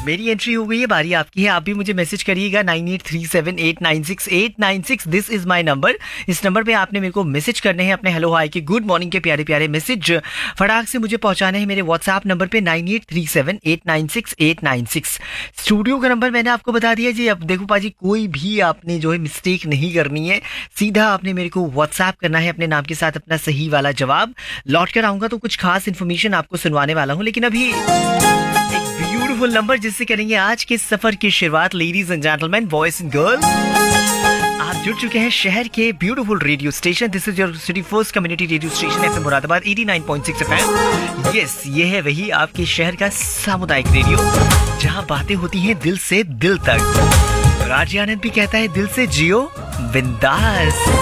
मेरी एंट्री हो गई है, बारी आपकी है। आप भी मुझे मैसेज करिएगा 9837896896। This is my number. इस नंबर पे आपने मेरे को मैसेज करने हैं अपने हेलो हाय के गुड मॉर्निंग के प्यारे प्यारे मैसेज फटाक से मुझे पहुंचाने हैं मेरे व्हाट्सएप नंबर पे 9837896896। स्टूडियो का नंबर मैंने आपको बता दिया जी। अब देखो पाजी, कोई भी आपने जो है मिस्टेक नहीं करनी है, सीधा आपने मेरे को व्हाट्सएप करना है अपने नाम के साथ अपना सही वाला जवाब। लौट कर आऊंगा तो कुछ खास इन्फॉर्मेशन आपको सुनवाने वाला हूँ, लेकिन अभी ब्यूटीफुल नंबर जिससे करेंगे आज के सफर की शुरुआत। Ladies and gentleman, boys and girls, आप जुड़ चुके हैं शहर के beautiful radio station. This is your city first community radio station FM Moradabad 89.6 FM. Yes, ये है वही आपके शहर का सामुदायिक रेडियो जहां बातें होती हैं दिल से दिल तक। राजी आनंद भी कहता है दिल से जियो बिंदास।